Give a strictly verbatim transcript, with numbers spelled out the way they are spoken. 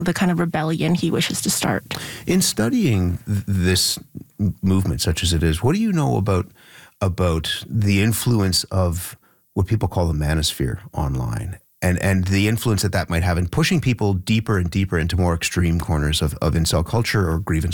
the kind of rebellion he wishes to start. In studying th- this movement, such as it is, what do you know about about the influence of what people call the manosphere online, and and the influence that that might have in pushing people deeper and deeper into more extreme corners of, of incel culture or grievance